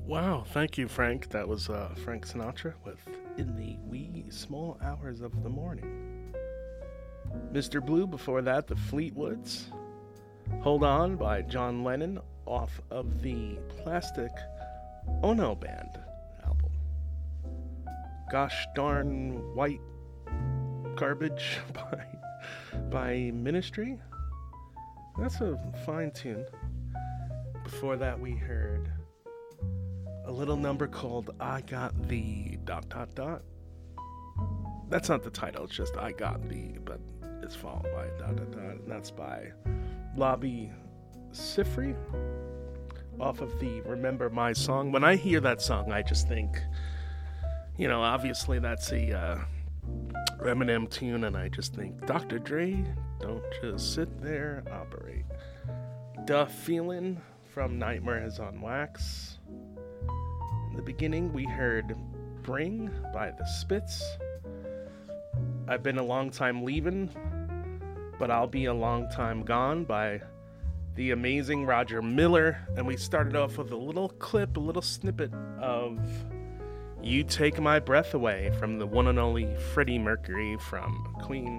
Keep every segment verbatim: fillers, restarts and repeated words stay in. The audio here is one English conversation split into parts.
Wow, thank you, Frank. That was uh, Frank Sinatra with In the Wee Small Hours of the Morning. mister Blue, before that, The Fleetwoods. Hold On by John Lennon off of the Plastic Ono Band album. Gosh Darn White Garbage by, by Ministry. That's a fine tune. Before that, we heard a little number called I Got the dot dot dot. That's not the title, it's just I Got the, but it's followed by dot dot dot, and that's by Lobby Sifri off of the Remember My Song. When I hear that song, I just think, you know, obviously that's a uh, Eminem tune, and I just think, Doctor Dre, don't just sit there, operate. Duh Feelin' from Nightmares on Wax. In the beginning, we heard Bring by the Spits. I've Been a Long Time Leavin', but I'll Be a Long Time Gone by the amazing Roger Miller. And we started off with a little clip, a little snippet of You Take My Breath Away from the one and only Freddie Mercury from Queen.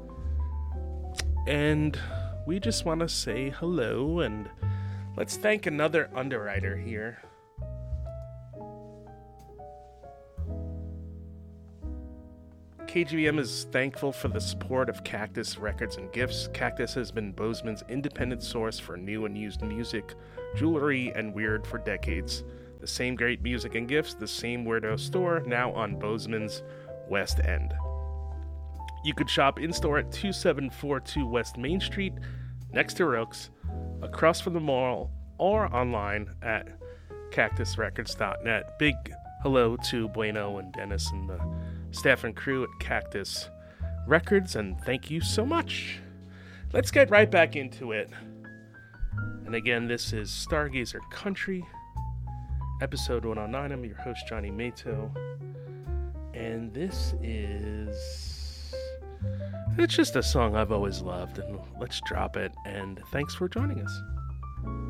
And we just want to say hello and let's thank another underwriter here. K G B M is thankful for the support of Cactus Records and Gifts. Cactus has been Bozeman's independent source for new and used music, jewelry, and weird for decades. The same great music and gifts, the same weirdo store, now on Bozeman's West End. You could shop in-store at two seven four two West Main Street, next to Roke's, across from the mall, or online at cactus records dot net. Big hello to Bueno and Dennis and the staff and crew at Cactus Records, and thank you so much. Let's get right back into it. And again, this is Stargazer Country, episode one oh nine. I'm your host, Johnny Mato. And this is... it's just a song I've always loved, and let's drop it. And thanks for joining us.